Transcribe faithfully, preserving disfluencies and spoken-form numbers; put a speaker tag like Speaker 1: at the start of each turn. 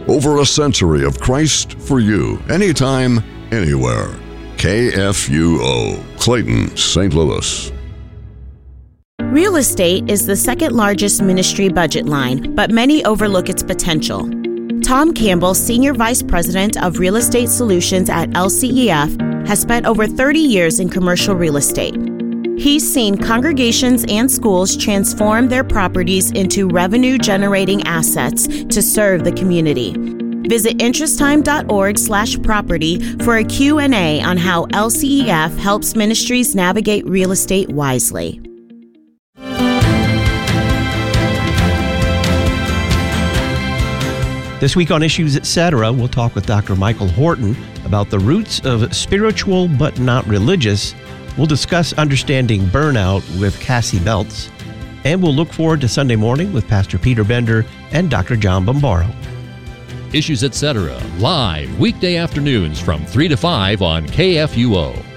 Speaker 1: Over a century of Christ for you, anytime, anywhere. K F U O, Clayton, Saint Louis.
Speaker 2: Real estate is the second largest ministry budget line, but many overlook its potential. Tom Campbell, Senior Vice President of Real Estate Solutions at L C E F, has spent over thirty years in commercial real estate. He's seen congregations and schools transform their properties into revenue-generating assets to serve the community. Visit interesttime.org slash property for a Q and A on how L C E F helps ministries navigate real estate wisely.
Speaker 3: This week on Issues Etc., we'll talk with Doctor Michael Horton about the roots of spiritual but not religious. We'll discuss understanding burnout with Cassie Belts. And we'll look forward to Sunday morning with Pastor Peter Bender and Doctor John Bombaro.
Speaker 4: Issues Etc., live weekday afternoons from three to five on K F U O.